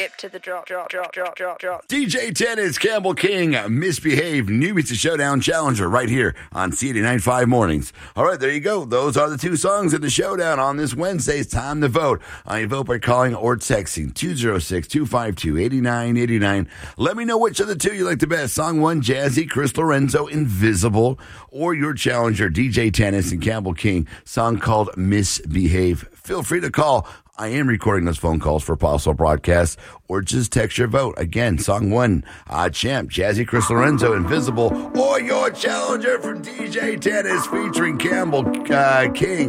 hip to the drop. DJ Tennis, Campbell King, Misbehave, New Music Showdown Challenger right here on C89.5 Mornings. All right, there you go. Those are the two songs in the showdown on this Wednesday. It's time to vote. You vote by calling or texting 206-252-8989. Let me know which of the two you like the best. Song 1, Jazzy, Chris Lorenzo, Invisible, or your challenger, DJ Tennis and Campbell King, song called Misbehave. Feel free to call. I am recording those phone calls for possible broadcasts, or just text your vote. Again, song 1, Champ, Jazzy, Chris Lorenzo, Invisible, or your challenger from DJ Tennis featuring Campbell King.